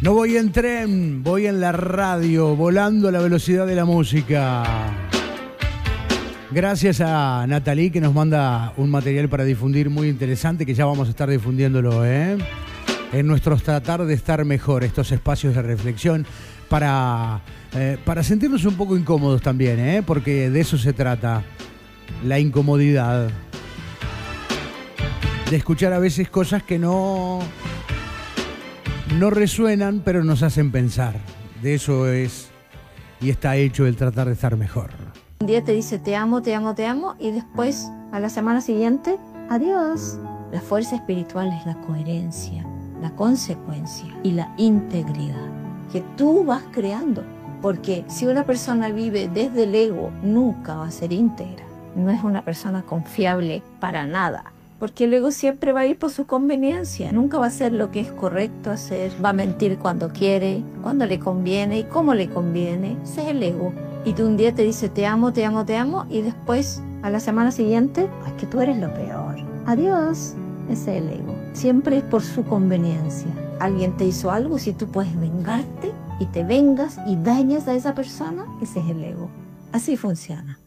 No voy en tren, voy en la radio, volando a la velocidad de la música. Gracias a Natalie, que nos manda un material para difundir muy interesante, que ya vamos a estar difundiéndolo, en nuestros tratar de estar mejor, estos espacios de reflexión para sentirnos un poco incómodos también, porque de eso se trata, la incomodidad. De escuchar a veces cosas que no resuenan, pero nos hacen pensar. De eso es y está hecho el tratar de estar mejor. Un día te dice te amo, te amo, te amo, y después, a la semana siguiente, adiós. La fuerza espiritual es la coherencia, la consecuencia y la integridad que tú vas creando. Porque si una persona vive desde el ego, nunca va a ser íntegra. No es una persona confiable para nada. Porque el ego siempre va a ir por su conveniencia. Nunca va a hacer lo que es correcto hacer. Va a mentir cuando quiere, cuando le conviene y cómo le conviene. Ese es el ego. Y tú un día te dice te amo, te amo, te amo. Y después, a la semana siguiente, es que tú eres lo peor. Adiós. Ese es el ego. Siempre es por su conveniencia. Alguien te hizo algo, si tú puedes vengarte y te vengas y dañas a esa persona, ese es el ego. Así funciona.